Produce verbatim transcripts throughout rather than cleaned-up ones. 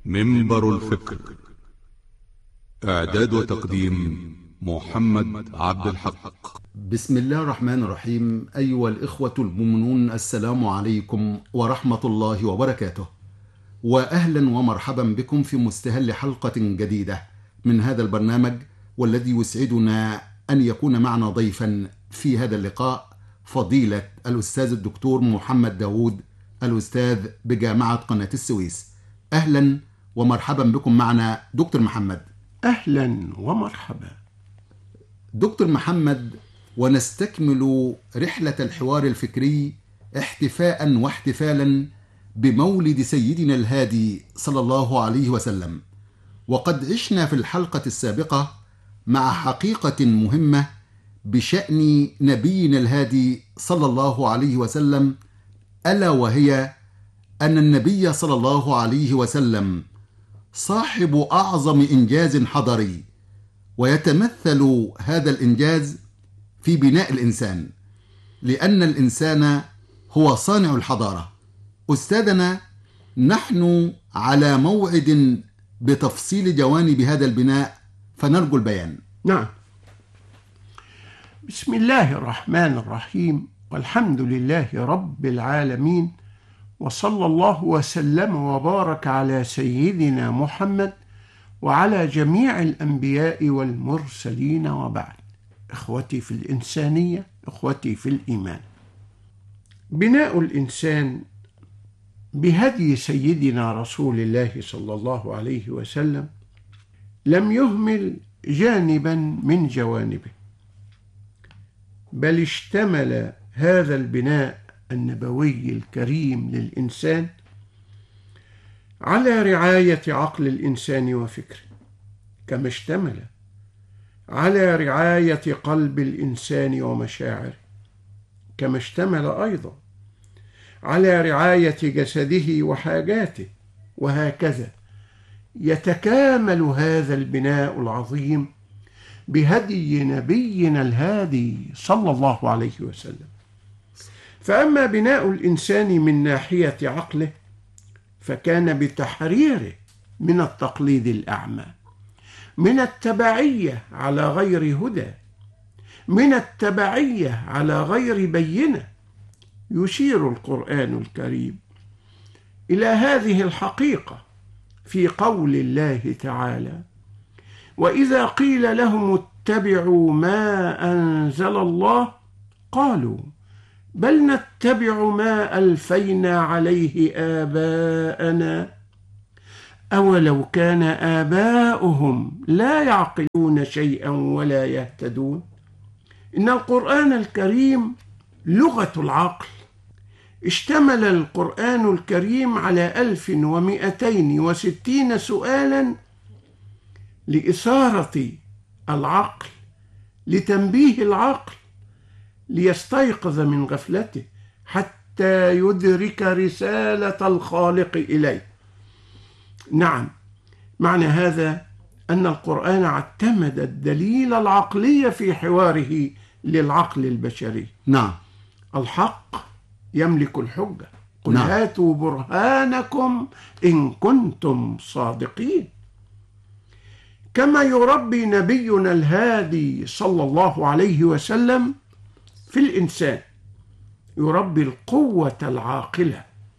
منبر الفكر. إعداد وتقديم محمد عبد الحق. بسم الله الرحمن الرحيم. أيها الإخوة المؤمنون، السلام عليكم ورحمة الله وبركاته، وأهلا ومرحبا بكم في مستهل حلقة جديدة من هذا البرنامج، والذي يسعدنا أن يكون معنا ضيفا في هذا اللقاء فضيلة الأستاذ الدكتور محمد داود، الأستاذ بجامعة قناة السويس. أهلا ومرحبا بكم معنا دكتور محمد. أهلا ومرحبا دكتور محمد، ونستكمل رحلة الحوار الفكري احتفاء واحتفالا بمولد سيدنا الهادي صلى الله عليه وسلم. وقد عشنا في الحلقة السابقة مع حقيقة مهمة بشأن نبينا الهادي صلى الله عليه وسلم، ألا وهي أن النبي صلى الله عليه وسلم صاحب أعظم إنجاز حضاري، ويتمثل هذا الإنجاز في بناء الإنسان، لأن الإنسان هو صانع الحضارة. أستاذنا، نحن على موعد بتفصيل جوانب هذا البناء، فنرجو البيان. نعم. بسم الله الرحمن الرحيم، والحمد لله رب العالمين، وصلى الله وسلم وبارك على سيدنا محمد وعلى جميع الأنبياء والمرسلين، وبعد. إخوتي في الإنسانية، إخوتي في الإيمان، بناء الإنسان بهدي سيدنا رسول الله صلى الله عليه وسلم لم يهمل جانبا من جوانبه، بل اشتمل هذا البناء النبوي الكريم للإنسان على رعاية عقل الإنسان وفكره، كما اشتمل على رعاية قلب الإنسان ومشاعره، كما اشتمل أيضا على رعاية جسده وحاجاته. وهكذا يتكامل هذا البناء العظيم بهدي نبينا الهادي صلى الله عليه وسلم. فأما بناء الإنسان من ناحية عقله فكان بتحريره من التقليد الأعمى، من التبعية على غير هدى، من التبعية على غير بينة. يشير القرآن الكريم إلى هذه الحقيقة في قول الله تعالى: وإذا قيل لهم اتبعوا ما أنزل الله قالوا بل نتبع ما ألفينا عليه آباءنا أولو كان آباؤهم لا يعقلون شيئا ولا يهتدون. إن القرآن الكريم لغة العقل. اشتمل القرآن الكريم على ألف ومئتين وستين سؤالا لإثارة العقل، لتنبيه العقل ليستيقظ من غفلته حتى يدرك رسالة الخالق إليه. نعم، معنى هذا أن القرآن اعتمد الدليل العقلي في حواره للعقل البشري. نعم. الحق يملك الحجة، قل نعم. هاتوا برهانكم إن كنتم صادقين. كما يربي نبينا الهادي صلى الله عليه وسلم في الإنسان، يربي القوة العاقلة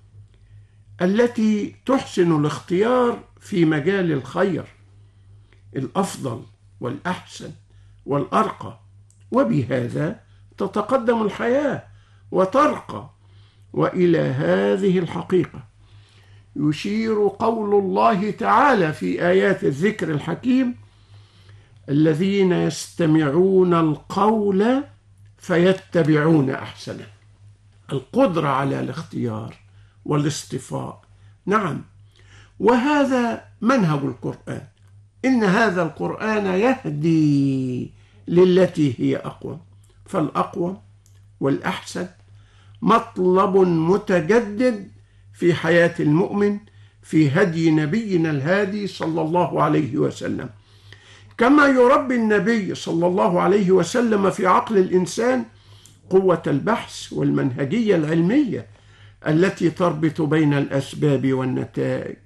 التي تحسن الاختيار في مجال الخير الأفضل والأحسن والأرقى، وبهذا تتقدم الحياة وترقى. وإلى هذه الحقيقة يشير قول الله تعالى في آيات الذكر الحكيم: الذين يستمعون القول فيتبعون أحسنه. القدرة على الاختيار والاصطفاء. نعم، وهذا منهج القرآن. إن هذا القرآن يهدي للتي هي أقوم، فالأقوم والأحسن مطلب متجدد في حياة المؤمن في هدي نبينا الهادي صلى الله عليه وسلم. كما يربي النبي صلى الله عليه وسلم في عقل الإنسان قوة البحث والمنهجية العلمية التي تربط بين الأسباب والنتائج،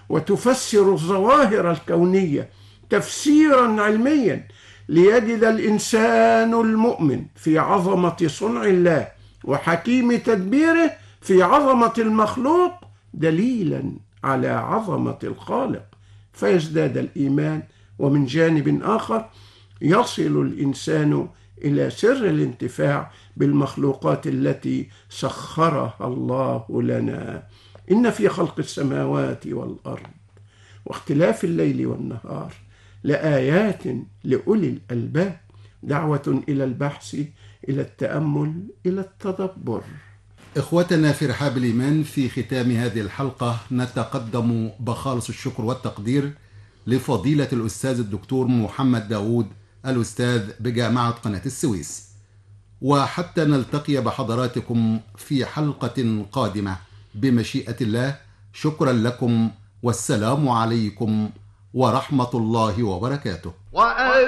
وتفسر الظواهر الكونية تفسيرا علميا، ليجد الإنسان المؤمن في عظمة صنع الله وحكيم تدبيره في عظمة المخلوق دليلا على عظمة الخالق، فيزداد الإيمان. ومن جانب آخر يصل الإنسان إلى سر الانتفاع بالمخلوقات التي سخرها الله لنا. إن في خلق السماوات والأرض واختلاف الليل والنهار لآيات لأولي الألباب. دعوة إلى البحث، إلى التأمل، إلى التدبر. إخوتنا في رحاب الإيمان، في ختام هذه الحلقة نتقدم بخالص الشكر والتقدير لفضيلة الأستاذ الدكتور محمد داود، الأستاذ بجامعة قناة السويس. وحتى نلتقي بحضراتكم في حلقة قادمة بمشيئة الله، شكرا لكم، والسلام عليكم ورحمة الله وبركاته.